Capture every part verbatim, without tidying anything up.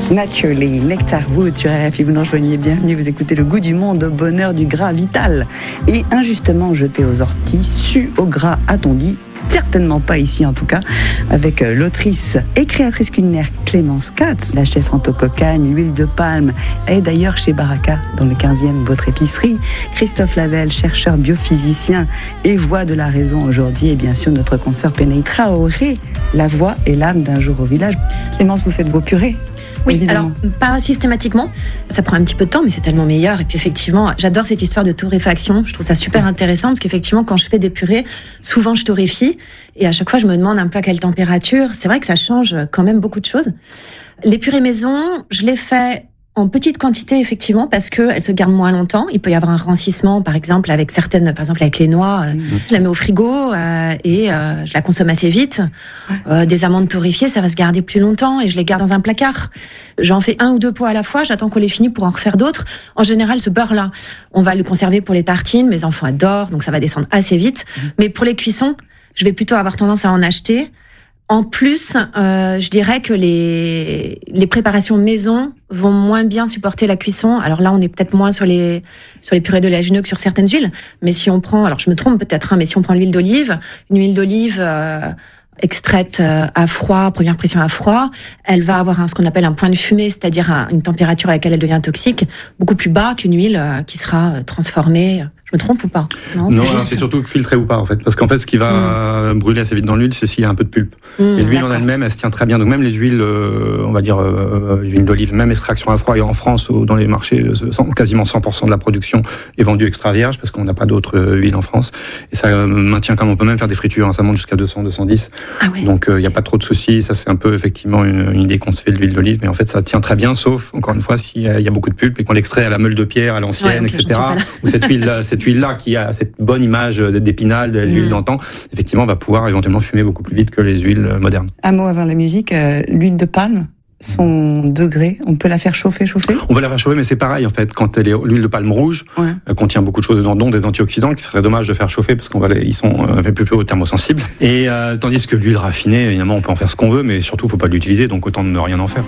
Naturally, Nectar Wood sur R F I, vous nous rejoignez, bienvenue, vous écoutez Le Goût du Monde, au bonheur du gras vital. Et injustement jeté aux orties, su au gras, a-t-on dit? Certainement pas ici en tout cas, avec l'autrice et créatrice culinaire Clémence Katz, la chef Anto-Cocagne, l'huile de palme, et d'ailleurs chez Baraka, dans le quinzième, votre épicerie. Christophe Lavelle, chercheur biophysicien et voix de la raison aujourd'hui, et bien sûr notre consoeur Penaï Traoré, la voix et l'âme d'un jour au village. Clémence, vous faites vos purées? Oui, évidemment. Alors pas systématiquement, ça prend un petit peu de temps, mais c'est tellement meilleur. Et puis effectivement, j'adore cette histoire de torréfaction, je trouve ça super intéressant, parce qu'effectivement, quand je fais des purées, souvent je torréfie, et à chaque fois je me demande un peu à quelle température. C'est vrai que ça change quand même beaucoup de choses. Les purées maison, je les fais en petite quantité, effectivement, parce que elles se gardent moins longtemps. Il peut y avoir un rancissement, par exemple, avec certaines, par exemple, avec les noix. Euh, mmh. Je la mets au frigo euh, et euh, je la consomme assez vite. Euh, des amandes torréfiées, ça va se garder plus longtemps et je les garde dans un placard. J'en fais un ou deux pots à la fois. J'attends qu'on les finisse pour en refaire d'autres. En général, ce beurre-là, on va le conserver pour les tartines. Mes enfants adorent, donc ça va descendre assez vite. Mmh. Mais pour les cuissons, je vais plutôt avoir tendance à en acheter. En plus, euh, je dirais que les les préparations maison vont moins bien supporter la cuisson. Alors là, on est peut-être moins sur les sur les purées d'oléagineux que sur certaines huiles. Mais si on prend, alors je me trompe peut-être, hein, mais si on prend l'huile d'olive, une huile d'olive euh, extraite euh, à froid, première pression à froid, elle va avoir un, ce qu'on appelle un point de fumée, c'est-à-dire un, une température à laquelle elle devient toxique, beaucoup plus bas qu'une huile euh, qui sera euh, transformée. Je me trompe ou pas? Non, non, c'est, juste... c'est surtout filtré ou pas, en fait. Parce qu'en fait, ce qui va mmh. brûler assez vite dans l'huile, c'est s'il y a un peu de pulpe. Mmh, et l'huile d'accord. en elle-même, elle se tient très bien. Donc même les huiles, euh, on va dire, euh, huile d'olive, même extraction à froid, et en France, dans les marchés, quasiment cent pour cent de la production est vendue extra vierge, parce qu'on n'a pas d'autres euh, huiles en France. Et ça euh, maintient quand même, on peut même faire des fritures, hein, ça monte jusqu'à deux cents, deux cent dix. Ah ouais. Donc il euh, n'y a pas trop de soucis. Ça, c'est un peu, effectivement, une, une idée qu'on se fait de l'huile d'olive. Mais en fait, ça tient très bien, sauf, encore une fois, s'il y a, y a beaucoup de pulpe et qu'on l'extrait à la meule de pierre, à l'ancienne, ouais, okay, et cetera. Ou cette huile, cette huile-là qui a cette bonne image d'épinal, des huiles mmh. d'antan, effectivement, va pouvoir éventuellement fumer beaucoup plus vite que les huiles modernes. Un mot avant la musique, euh, l'huile de palme, son degré, on peut la faire chauffer, chauffer On peut la faire chauffer, mais c'est pareil, en fait, quand elle est, l'huile de palme rouge, ouais. euh, contient beaucoup de choses dedans, dont des antioxydants, qui serait dommage de faire chauffer, parce qu'on va les, ils sont euh, un peu plus thermosensibles. Et euh, tandis que l'huile raffinée, évidemment, on peut en faire ce qu'on veut, mais surtout, il ne faut pas l'utiliser, donc autant ne rien en faire.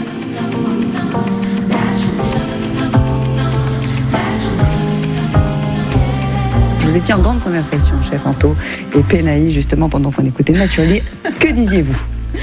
Vous étiez en grande conversation, chef Anto et Penaï, justement, pendant qu'on écoutait Naturally. Que disiez-vous?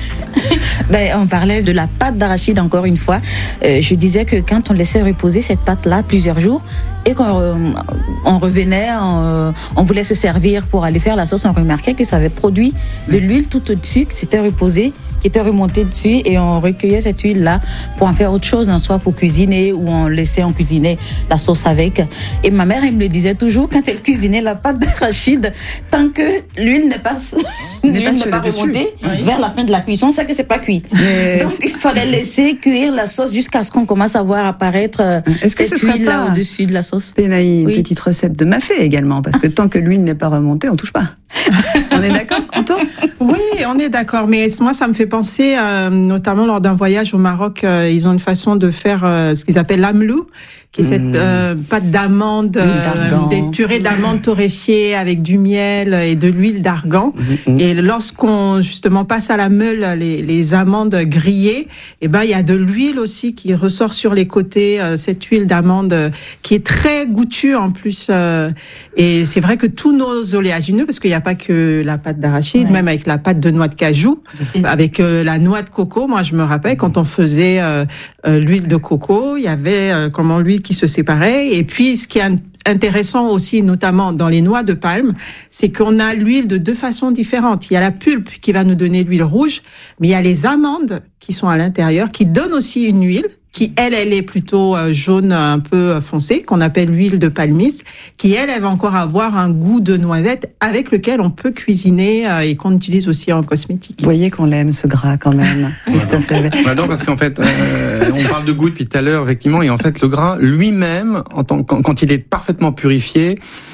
Ben, on parlait de la pâte d'arachide encore une fois. Euh, je disais que quand on laissait reposer cette pâte-là plusieurs jours et qu'on euh, on revenait, on, on voulait se servir pour aller faire la sauce, on remarquait que ça avait produit de l'huile tout au-dessus, qui s'était reposée, qui était remontée dessus, et on recueillait cette huile-là pour en faire autre chose, hein, soit pour cuisiner ou on laissait en cuisiner la sauce avec. Et ma mère, elle me le disait toujours, quand elle cuisinait la pâte d'arachide, tant que l'huile n'est pas, l'huile n'est pas remontée oui. vers la fin de la cuisson, c'est que c'est pas cuit. Mais donc il fallait laisser cuire la sauce jusqu'à ce qu'on commence à voir apparaître Est-ce que cette huile-là au-dessus de la sauce. Penaï, une oui. petite recette de mafé également, parce que tant que l'huile n'est pas remontée, on touche pas. On est d'accord, Antoine? Oui, on est d'accord. Mais moi, ça me fait penser, euh, notamment lors d'un voyage au Maroc, euh, ils ont une façon de faire euh, ce qu'ils appellent l'amlou, qui est mmh. cette euh, pâte d'amande, euh, des purées d'amandes torréfiées avec du miel et de l'huile d'argan. Mmh. Et lorsqu'on justement passe à la meule les, les amandes grillées, eh ben il y a de l'huile aussi qui ressort sur les côtés. Euh, cette huile d'amande euh, qui est très goûtue en plus. Euh, et c'est vrai que tous nos oléagineux, parce qu'il n'y a pas que la pâte d'arachide, ouais. même avec la pâte de noix de cajou, c'est... avec euh, la noix de coco. Moi, je me rappelle quand on faisait euh, euh, l'huile de coco, il y avait euh, comment l'huile qui se séparait. Et puis, ce qui est intéressant aussi, notamment dans les noix de palme, c'est qu'on a l'huile de deux façons différentes. Il y a la pulpe qui va nous donner l'huile rouge, mais il y a les amandes qui sont à l'intérieur, qui donnent aussi une huile, qui, elle, elle est plutôt jaune, un peu foncée, qu'on appelle l'huile de palmiste, qui, elle, elle va encore avoir un goût de noisette avec lequel on peut cuisiner et qu'on utilise aussi en cosmétique. Vous voyez qu'on l'aime, ce gras, quand même, Christophe. Bah non, parce qu'en fait, euh, on parle de goût depuis tout à l'heure, effectivement, et en fait, le gras lui-même, en tant, quand, quand il est parfaitement purifié,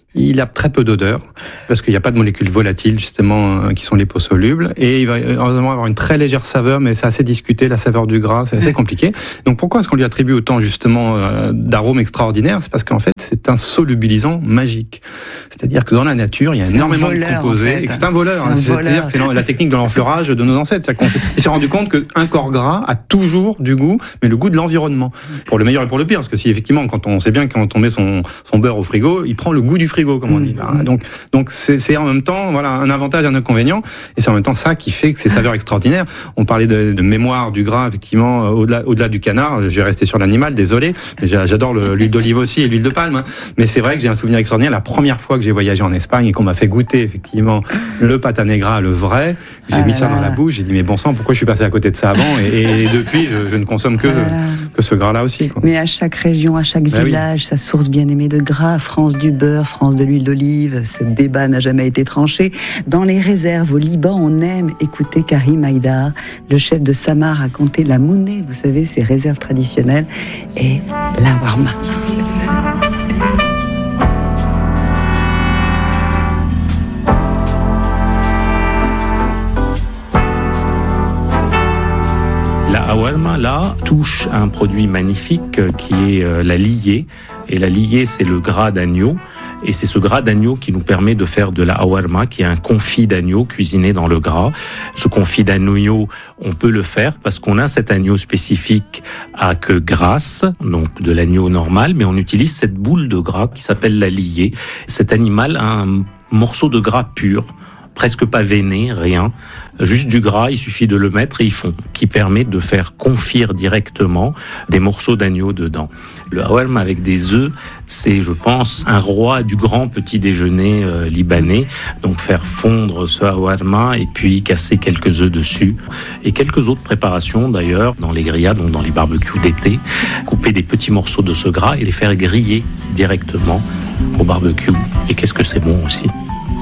Il a très peu d'odeur, parce qu'il n'y a pas de molécules volatiles, justement, qui sont liposolubles. Et il va heureusement avoir une très légère saveur, mais c'est assez discuté, la saveur du gras, c'est assez compliqué. Donc pourquoi est-ce qu'on lui attribue autant, justement, d'arômes extraordinaires ? C'est parce qu'en fait, c'est un solubilisant magique. C'est-à-dire que dans la nature, il y a énormément de composés. En fait. Et c'est un voleur. C'est, un hein, voleur. C'est-à-dire que c'est la technique de l'enfleurage de nos ancêtres. C'est-à-dire qu'on s'est rendu compte qu'un corps gras a toujours du goût, mais le goût de l'environnement. Pour le meilleur et pour le pire. Parce que si effectivement, quand on sait bien que quand on met son, son beurre au frigo, il prend le goût du frigo. Comme on dit. Mmh. Donc, donc c'est, c'est en même temps, voilà, un avantage et un inconvénient, et c'est en même temps ça qui fait que ces saveurs extraordinaires. On parlait de, de mémoire du gras, effectivement, au-delà, au-delà du canard. Je vais rester sur l'animal, désolé. J'adore le, l'huile d'olive aussi et l'huile de palme. Hein. Mais c'est vrai que j'ai un souvenir extraordinaire. La première fois que j'ai voyagé en Espagne et qu'on m'a fait goûter effectivement le pata negra, le vrai, j'ai ah mis ça dans la bouche. J'ai dit mais bon sang, pourquoi je suis passé à côté de ça avant ? Et, et depuis, je, je ne consomme que ah que ce gras-là aussi. Quoi. Mais à chaque région, à chaque ben village, oui. Sa source bien aimée de gras. France du beurre, France de l'huile d'olive, ce débat n'a jamais été tranché. Dans les réserves au Liban, on aime écouter Karim Haïdar, le chef de Samar, raconter la mounée, vous savez, ces réserves traditionnelles, et la warma. La hawarma, là, touche à un produit magnifique qui est la liée. Et la liée, c'est le gras d'agneau. Et c'est ce gras d'agneau qui nous permet de faire de la hawarma, qui est un confit d'agneau cuisiné dans le gras. Ce confit d'agneau, on peut le faire parce qu'on a cet agneau spécifique à queue grasse, donc de l'agneau normal, mais on utilise cette boule de gras qui s'appelle la liée. Cet animal a un morceau de gras pur, presque pas veiné, rien, juste du gras, il suffit de le mettre et ils font, qui permet de faire confire directement des morceaux d'agneau dedans. Le hawarma avec des œufs, c'est, je pense, un roi du grand petit déjeuner euh, libanais. Donc faire fondre ce hawarma et puis casser quelques œufs dessus. Et quelques autres préparations d'ailleurs, dans les grillades, donc dans les barbecues d'été, couper des petits morceaux de ce gras et les faire griller directement au barbecue. Et qu'est-ce que c'est bon aussi.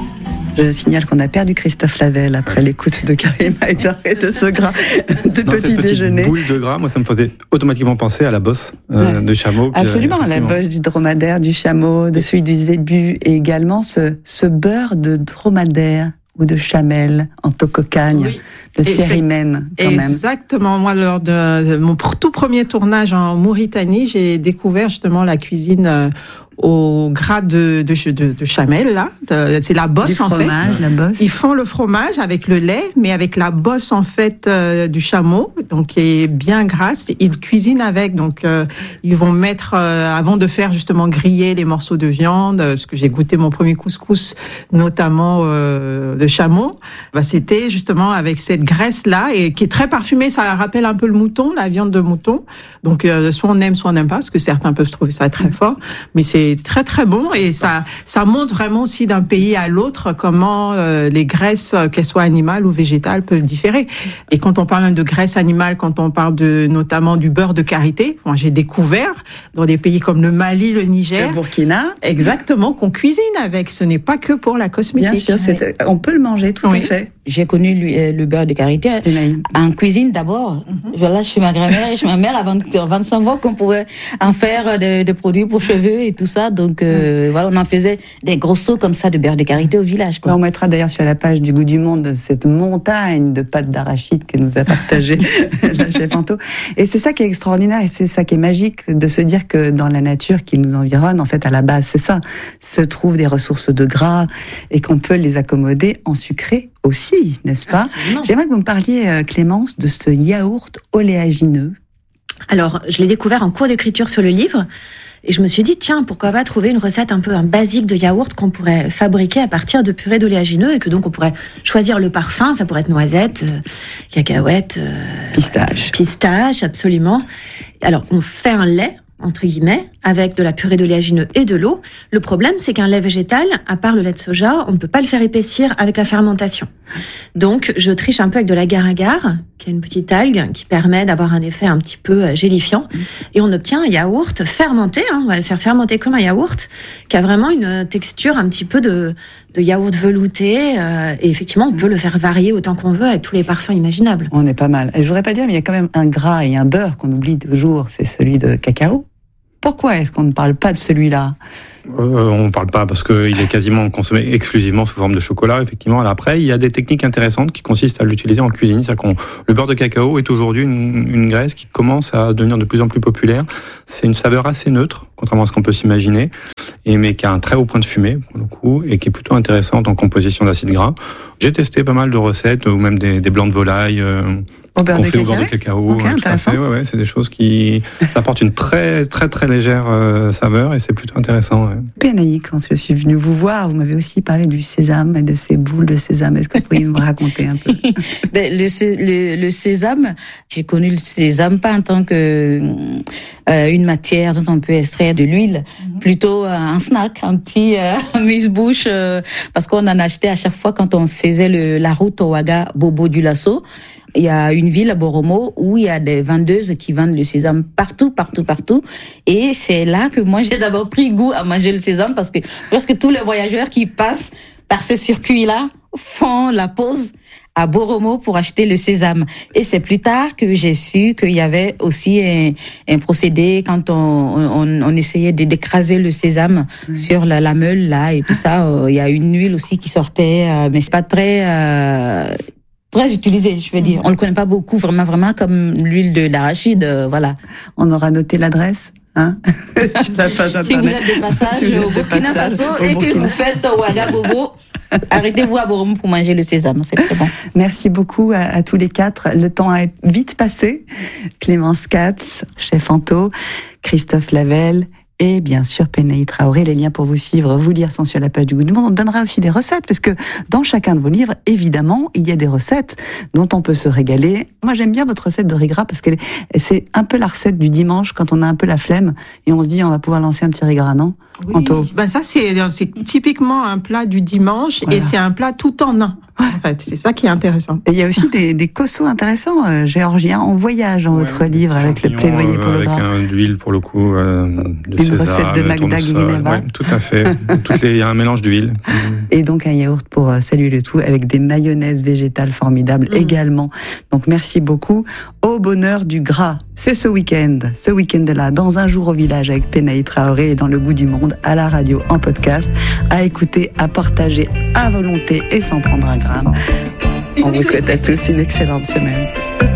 Je signale qu'on a perdu Christophe Lavelle après l'écoute de Karim Haïdar et de ce gras de non, petit déjeuner. Boule de gras, moi ça me faisait automatiquement penser à la bosse euh, ouais. de chameau. Absolument, la bosse du dromadaire, du chameau, de celui du zébu, et également ce, ce beurre de dromadaire ou de chamel en tococagne, oui. de cérimène quand même. Exactement. Moi, lors de mon tout premier tournage en Mauritanie, j'ai découvert justement la cuisine au gras de, de, de, de chamel, là. De, c'est la bosse, du en fromage, fait. La bosse. Ils font le fromage avec le lait, mais avec la bosse, en fait, euh, du chameau, donc qui est bien grasse. Ils cuisinent avec, donc euh, ils vont mettre, euh, avant de faire justement griller les morceaux de viande, parce que j'ai goûté mon premier couscous, notamment euh, de chameau, bah, c'était justement avec cette graisse-là, et qui est très parfumée. Ça rappelle un peu le mouton, la viande de mouton. Donc, euh, soit on aime, soit on n'aime pas, parce que certains peuvent trouver ça très fort, mais c'est très très bon, et ça ça montre vraiment aussi d'un pays à l'autre comment euh, les graisses, qu'elles soient animales ou végétales, peuvent différer. Et quand on parle de graisse animale, quand on parle de notamment du beurre de karité, moi j'ai découvert dans des pays comme le Mali, le Niger, le Burkina, exactement, qu'on cuisine avec. Ce n'est pas que pour la cosmétique. Bien sûr, c'est, on peut le manger, tout oui. à fait. J'ai connu le, le beurre de karité en cuisine d'abord. Mm-hmm. Voilà, chez ma grand-mère et chez ma mère, avant de, avant de savoir qu'on pouvait en faire des, des produits pour cheveux et tout ça. Donc euh, mm. voilà, on en faisait des gros seaux comme ça de beurre de karité au village, quoi. On mettra d'ailleurs sur la page du Goût du Monde cette montagne de pâtes d'arachide que nous a partagé la chef Anto. Et c'est ça qui est extraordinaire, et c'est ça qui est magique, de se dire que dans la nature qui nous environne, en fait, à la base, c'est ça, se trouvent des ressources de gras et qu'on peut les accommoder en sucré aussi, n'est-ce pas? Absolument. J'aimerais que vous me parliez, Clémence, de ce yaourt oléagineux. Alors, je l'ai découvert en cours d'écriture sur le livre. Et je me suis dit, tiens, pourquoi pas trouver une recette un peu un basique de yaourt qu'on pourrait fabriquer à partir de purée d'oléagineux, et que donc on pourrait choisir le parfum. Ça pourrait être noisette, euh, cacahuète, euh, pistache. Pistache, absolument. Alors, on fait un lait, entre guillemets, avec de la purée d'oléagineux et de l'eau. Le problème, c'est qu'un lait végétal, à part le lait de soja, on ne peut pas le faire épaissir avec la fermentation. Donc, je triche un peu avec de l'agar-agar, qui est une petite algue qui permet d'avoir un effet un petit peu gélifiant. Et on obtient un yaourt fermenté, hein, on va le faire fermenter comme un yaourt, qui a vraiment une texture un petit peu de, de yaourt velouté. Euh, et effectivement, on peut le faire varier autant qu'on veut avec tous les parfums imaginables. On est pas mal. Et je voudrais pas dire, mais il y a quand même un gras et un beurre qu'on oublie toujours, c'est celui de cacao. Pourquoi est-ce qu'on ne parle pas de celui-là ? Euh, on ne parle pas parce qu'il est quasiment consommé exclusivement sous forme de chocolat, effectivement. Alors après, il y a des techniques intéressantes qui consistent à l'utiliser en cuisine. C'est-à-dire qu'on, le beurre de cacao est aujourd'hui une, une graisse qui commence à devenir de plus en plus populaire. C'est une saveur assez neutre, contrairement à ce qu'on peut s'imaginer, et, mais qui a un très haut point de fumée, pour le coup, et qui est plutôt intéressante en composition d'acides gras. J'ai testé pas mal de recettes, ou même des, des blancs de volaille, euh, au beurre, de, au beurre de cacao. Okay, intéressant. Ouais, ouais, c'est des choses qui apportent une très, très, très légère euh, saveur, et c'est plutôt intéressant. Ouais. Pénaï, quand je suis venue vous voir, vous m'avez aussi parlé du sésame et de ces boules de sésame. Est-ce que vous pourriez nous raconter un peu? ben, le, le, le sésame, j'ai connu le sésame pas en tant que euh, une matière dont on peut extraire de l'huile, mm-hmm. plutôt euh, un snack, un petit euh, amuse-bouche, euh, parce qu'on en achetait à chaque fois quand on faisait le, la route au Ouaga Bobo du Lasso. Il y a une ville à Boromo où il y a des vendeuses qui vendent le sésame partout, partout, partout. Et c'est là que moi, j'ai d'abord pris goût à manger le sésame parce que presque tous les voyageurs qui passent par ce circuit-là font la pause à Boromo pour acheter le sésame. Et c'est plus tard que j'ai su qu'il y avait aussi un, un procédé quand on, on, on essayait de d'écraser le sésame mmh. sur la, la meule là et tout ça. Euh, il y a une huile aussi qui sortait, euh, mais c'est pas très... Euh, très utilisé, je veux dire. On le connaît pas beaucoup, vraiment, vraiment, comme l'huile de d'arachide, euh, voilà. On aura noté l'adresse, hein, sur la page internet. Si vous êtes de passage si au Burkina Faso et Burkina. que vous faites Ouaga Bobo, arrêtez-vous à Boromo pour manger le sésame, c'est très bon. Merci beaucoup à, à tous les quatre. Le temps a vite passé. Clémence Katz, chef Anto, Christophe Lavelle, et bien sûr, Pénaï Traoré. Les liens pour vous suivre, vous lire sont sur la page du Goût du Monde. On donnera aussi des recettes, parce que dans chacun de vos livres, évidemment, il y a des recettes dont on peut se régaler. Moi, j'aime bien votre recette de riz gras, parce que c'est un peu la recette du dimanche, quand on a un peu la flemme, et on se dit, on va pouvoir lancer un petit riz gras, non? Oui, Anto. Ben ça, c'est, c'est typiquement un plat du dimanche, voilà. Et c'est un plat tout en un. En fait, c'est ça qui est intéressant. Et il y a aussi des, des kossos intéressants, euh, géorgiens, en voyage dans ouais, votre livre, avec le plaidoyer pour euh, le gras. Avec un d'huile, pour le coup, euh, de Une sésame, recette de Magda Guineva. Ouais, tout à fait. Toutes les, il y a un mélange d'huile. Et donc un yaourt pour euh, saluer le tout, avec des mayonnaises végétales formidables mmh. également. Donc merci beaucoup. Au bonheur du gras. C'est ce week-end, ce week-end-là, dans Un jour au village avec Pénaï Traoré et dans Le Goût du Monde, à la radio, en podcast, à écouter, à partager à volonté et sans prendre un gramme. On vous souhaite à tous une excellente semaine.